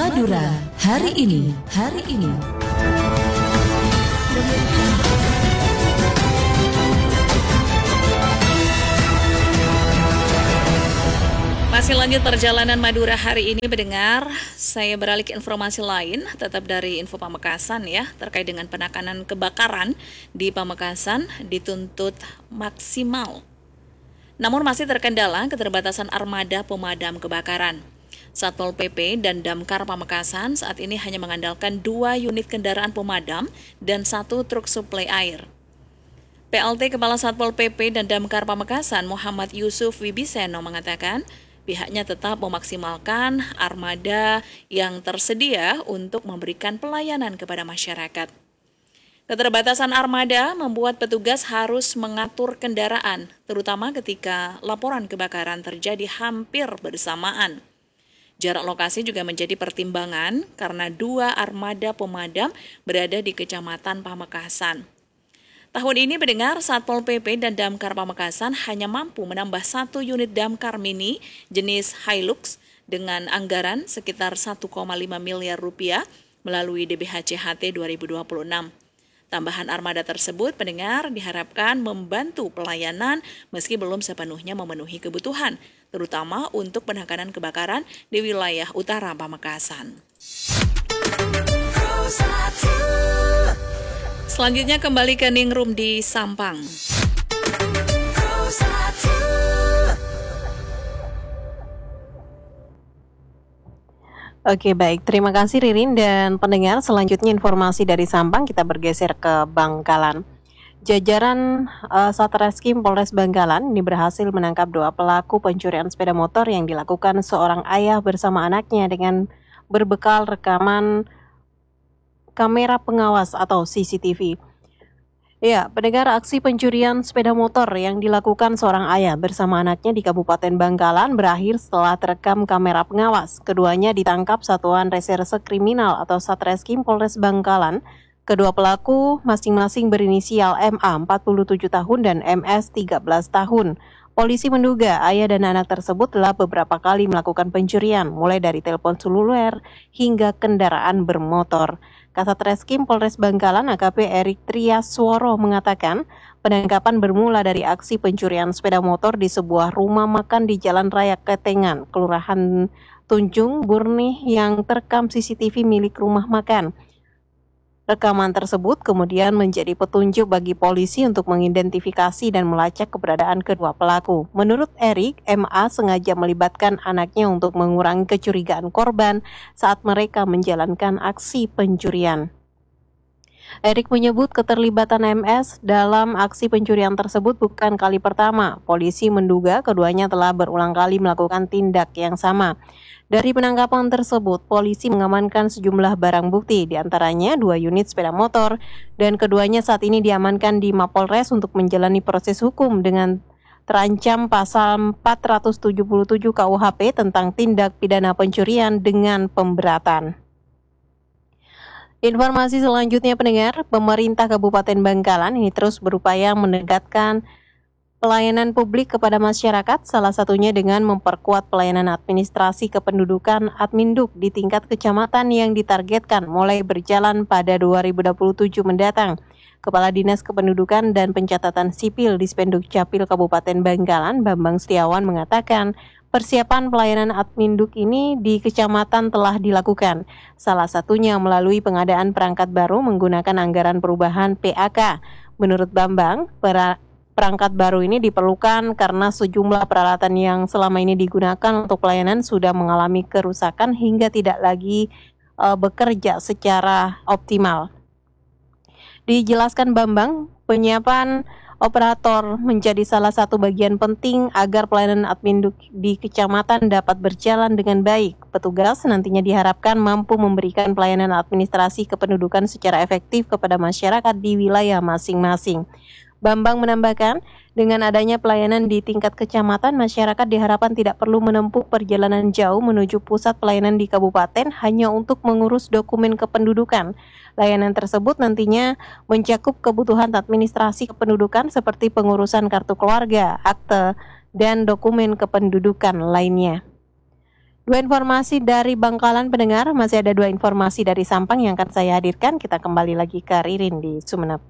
Madura hari ini. Masih lanjut perjalanan Madura hari ini mendengar. Saya beralih ke informasi lain, tetap dari Info Pamekasan ya, terkait dengan penanganan kebakaran di Pamekasan dituntut maksimal. Namun masih terkendala keterbatasan armada pemadam kebakaran. Satpol PP dan Damkar Pamekasan saat ini hanya mengandalkan 2 unit kendaraan pemadam dan 1 truk suplai air. PLT Kepala Satpol PP dan Damkar Pamekasan Muhammad Yusuf Wibiseno mengatakan, pihaknya tetap memaksimalkan armada yang tersedia untuk memberikan pelayanan kepada masyarakat. Keterbatasan armada membuat petugas harus mengatur kendaraan, terutama ketika laporan kebakaran terjadi hampir bersamaan. Jarak lokasi juga menjadi pertimbangan karena 2 armada pemadam berada di Kecamatan Pamekasan. Tahun ini mendengar Satpol PP dan Damkar Pamekasan hanya mampu menambah 1 unit damkar mini jenis Hilux dengan anggaran sekitar 1,5 miliar rupiah melalui DBHCHT 2026. Tambahan armada tersebut pendengar diharapkan membantu pelayanan meski belum sepenuhnya memenuhi kebutuhan, terutama untuk penanganan kebakaran di wilayah utara Pamekasan. Selanjutnya kembali ke Ningrum di Sampang. Oke, baik. Terima kasih Ririn dan pendengar. Selanjutnya informasi dari Sampang, kita bergeser ke Bangkalan. Jajaran Satreskrim Polres Bangkalan ini berhasil menangkap 2 pelaku pencurian sepeda motor yang dilakukan seorang ayah bersama anaknya dengan berbekal rekaman kamera pengawas atau CCTV. Ya, pendengar, aksi pencurian sepeda motor yang dilakukan seorang ayah bersama anaknya di Kabupaten Bangkalan berakhir setelah terekam kamera pengawas. Keduanya ditangkap Satuan Reserse Kriminal atau Satreskrim Polres Bangkalan. Kedua pelaku masing-masing berinisial MA 47 tahun dan MS 13 tahun. Polisi menduga ayah dan anak tersebut telah beberapa kali melakukan pencurian, mulai dari telepon seluler hingga kendaraan bermotor. Kasat Reskrim Polres Bangkalan AKP Erik Triasworo mengatakan, penangkapan bermula dari aksi pencurian sepeda motor di sebuah rumah makan di Jalan Raya Ketengan, Kelurahan Tunjung Burnih yang terekam CCTV milik rumah makan. Rekaman tersebut kemudian menjadi petunjuk bagi polisi untuk mengidentifikasi dan melacak keberadaan kedua pelaku. Menurut Erik, MA sengaja melibatkan anaknya untuk mengurangi kecurigaan korban saat mereka menjalankan aksi pencurian. Erik menyebut keterlibatan MS dalam aksi pencurian tersebut bukan kali pertama. Polisi menduga keduanya telah berulang kali melakukan tindak yang sama. Dari penangkapan tersebut, polisi mengamankan sejumlah barang bukti, diantaranya 2 unit sepeda motor, dan keduanya saat ini diamankan di Mapolres untuk menjalani proses hukum dengan terancam pasal 477 KUHP tentang tindak pidana pencurian dengan pemberatan. Informasi selanjutnya pendengar, pemerintah Kabupaten Bangkalan ini terus berupaya meningkatkan pelayanan publik kepada masyarakat, salah satunya dengan memperkuat pelayanan administrasi kependudukan Adminduk di tingkat kecamatan yang ditargetkan mulai berjalan pada 2027 mendatang. Kepala Dinas Kependudukan dan Pencatatan Sipil Dispenduk Capil Kabupaten Bangkalan, Bambang Setiawan mengatakan, persiapan pelayanan Adminduk ini di kecamatan telah dilakukan. Salah satunya melalui pengadaan perangkat baru menggunakan anggaran perubahan PAK. Menurut Bambang, perangkat baru ini diperlukan karena sejumlah peralatan yang selama ini digunakan untuk pelayanan sudah mengalami kerusakan hingga tidak lagi bekerja secara optimal. Dijelaskan Bambang, penyiapan operator menjadi salah satu bagian penting agar pelayanan Adminduk di kecamatan dapat berjalan dengan baik. Petugas nantinya diharapkan mampu memberikan pelayanan administrasi kependudukan secara efektif kepada masyarakat di wilayah masing-masing. Bambang menambahkan, dengan adanya pelayanan di tingkat kecamatan, masyarakat diharapkan tidak perlu menempuh perjalanan jauh menuju pusat pelayanan di kabupaten hanya untuk mengurus dokumen kependudukan. Layanan tersebut nantinya mencakup kebutuhan administrasi kependudukan seperti pengurusan kartu keluarga, akte, dan dokumen kependudukan lainnya. Dua informasi dari Bangkalan pendengar, masih ada dua informasi dari Sampang yang akan saya hadirkan. Kita kembali lagi ke Ririn di Sumeneb.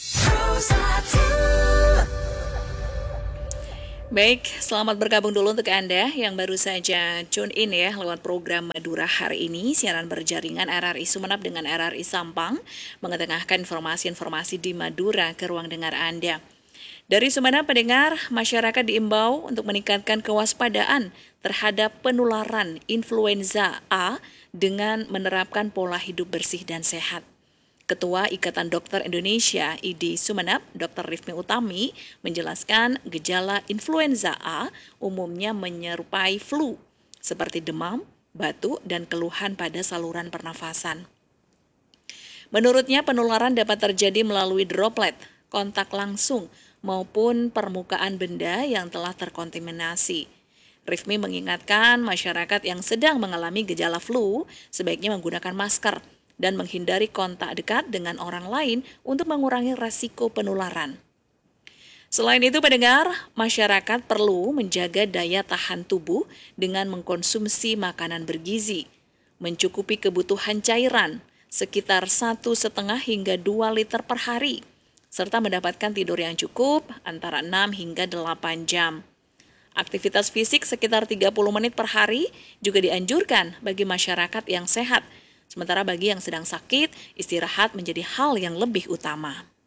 Baik, selamat bergabung dulu untuk Anda yang baru saja tune in ya lewat program Madura hari ini, siaran berjaringan RRI Sumeneb dengan RRI Sampang, mengetengahkan informasi-informasi di Madura ke ruang dengar Anda. Dari Sumeneb pendengar, masyarakat diimbau untuk meningkatkan kewaspadaan terhadap penularan influenza A dengan menerapkan pola hidup bersih dan sehat. Ketua Ikatan Dokter Indonesia IDI Sumeneb, Dr. Rifmi Utami, menjelaskan gejala influenza A umumnya menyerupai flu, seperti demam, batuk, dan keluhan pada saluran pernafasan. Menurutnya, penularan dapat terjadi melalui droplet, kontak langsung, maupun permukaan benda yang telah terkontaminasi. Rifmi mengingatkan masyarakat yang sedang mengalami gejala flu sebaiknya menggunakan masker dan menghindari kontak dekat dengan orang lain untuk mengurangi resiko penularan. Selain itu, pendengar, masyarakat perlu menjaga daya tahan tubuh dengan mengkonsumsi makanan bergizi, mencukupi kebutuhan cairan sekitar 1,5 hingga 2 liter per hari, serta mendapatkan tidur yang cukup antara 6 hingga 8 jam. Aktivitas fisik sekitar 30 menit per hari juga dianjurkan bagi masyarakat yang sehat. Sementara bagi yang sedang sakit, istirahat menjadi hal yang lebih utama.